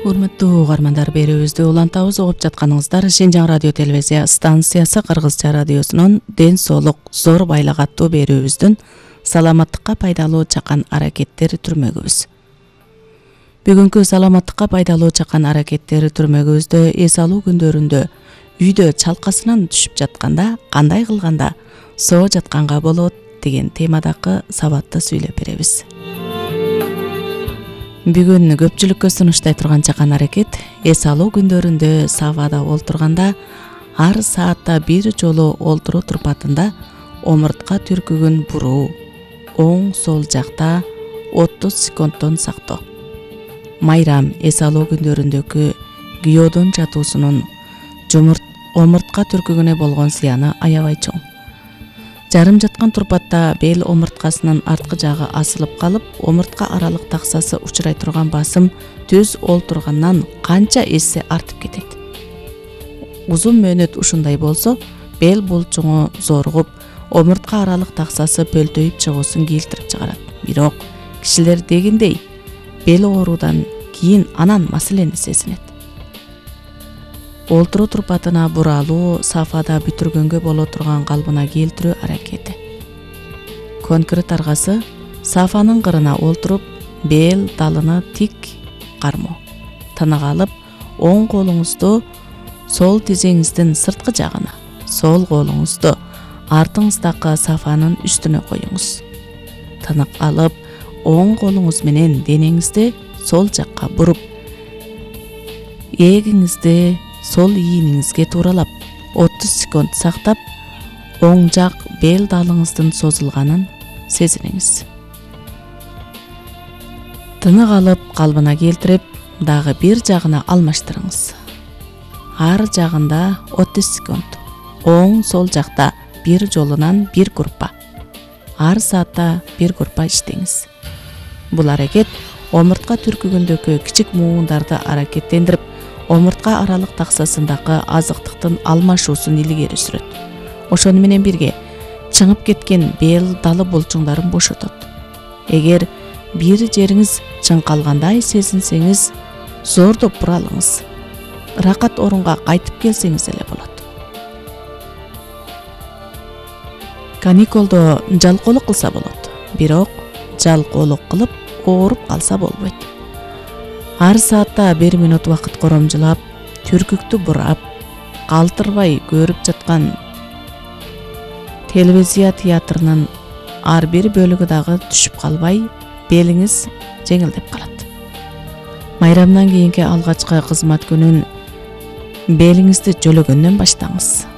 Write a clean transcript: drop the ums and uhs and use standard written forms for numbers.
Урматтуу угармандар, берүүбүздү улантабыз. Угуп жатканыңыздар Шинжаң радио телевизия станциясы Кыргызча радиосунун Ден соолук зор байлык аттуу берүүбүздүн саламаттыкка пайдалуу чакан аракеттери түрмөгүбүз. Бүгүнкү саламаттыкка пайдалуу чакан аракеттери түрмөгүбүздө эс алуу күндөрүндө үйдө чалкасынан түшүп жатканда кандай кылганда соо жатканга болот деген темадагы сабатты сүйлөп беребиз. Бүгүн көпчүлүккө сунуштай турган чакан аракет эс алуу күндөрүндө сабада олтурганда ар саатта бир жолу олтуруу турпатында омуртка түркүгүн буруу, оң сол жакта 30 секундтон сактоо. Майрам эс алуу күндөрүндөгү күйөөдөн жатуусунун омуртка түркүгүнө болгон зыяны аябай чоң. Жарым жаткан турпатта бел омурткасынын арткы жагы асылып калып, омуртка аралык таксасы учурай турган басым түз олтургандан канча эсе артып кетет. Узун мөөнөт ушундай болсо, бел булчуңу зоругуп, омуртка аралык таксасы пөлтөйүп чыгуусун келтирип чыгарат. Бирок кишилер дегендей бел оорудан кийин анан маселени сезинет. Олтуруу турпатына буралуу сафада бүтүргөнгө боло турган калыбына келтирүү аракети. Конкрет аргасы сафанын кырына олтуруп, бел далыны тик кармоо. Тынык алып, оң колуңузду сол тизеңиздин сырткы жагына, сол колуңузду артыңыздагы сафанын үстүнө коюңуз. Тынык алып, оң колуңуз менен денеңизди сол жакка буруп, эгиңизди сол ийиниңизге тууралап 30 секунд сактап, оң жак бел далыңыздын созулганын сезиниңиз. Тынык алып, калыбына келтирип, дагы бир жагына алмаштырыңыз. Ар жагында 30 секунд. Оң сол жакта бир жолунан бир группа. Ар саатта бир группа иштеңиз. Бул аракет омуртка түркүгүндөгү кичик муундарды аракеттендирип, омуртка аралык таксасындагы азыктыктын алмашуусун илгери сүрөт. Ошону менен бирге чыңып кеткен бел далы булчуңдарын бошотот. Эгер бир жериңиз чыңкалгандай сезинсеңиз, зордоп буралыңыз. Ракат орунга кайтып келсеңиз эле болот. Каникулдо жалкоолук кылса болот, бирок жалкоолук кылып ооруп калса болбойт. Ар саатта 1 минут вакыт коромжулап, түркүктү бурап, калтырбай көрүп жаткан телевизия театрынын ар бир бөлүгү дагы түшүп калбай, белиңиз жеңилдеп калат. Майрамдан кийинки алгачкы кызмат күнүн белиңизди жөлөгөндөн баштаңыз.